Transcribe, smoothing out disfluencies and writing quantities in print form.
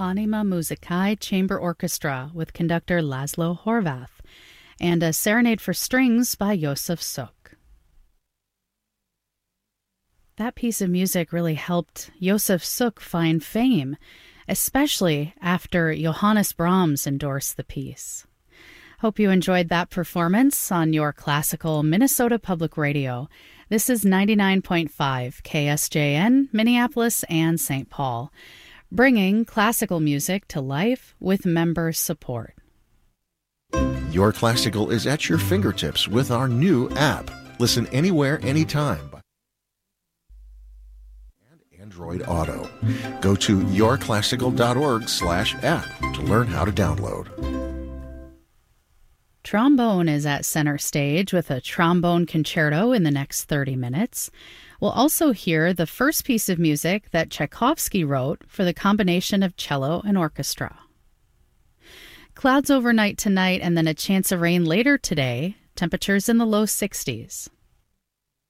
Anima Musicae Chamber Orchestra with conductor Laszlo Horvath, and a Serenade for Strings by Josef Suk. That piece of music really helped Josef Suk find fame, especially after Johannes Brahms endorsed the piece. Hope you enjoyed that performance on your classical Minnesota Public Radio. This is 99.5 KSJN, Minneapolis and St. Paul, bringing classical music to life with member support. Your Classical is at your fingertips with our new app. Listen anywhere, anytime. And Android Auto. Go to yourclassical.org/app to learn how to download. Trombone is at center stage with a trombone concerto in the next 30 minutes. We'll also hear the first piece of music that Tchaikovsky wrote for the combination of cello and orchestra. Clouds overnight tonight and then a chance of rain later today, temperatures in the low 60s.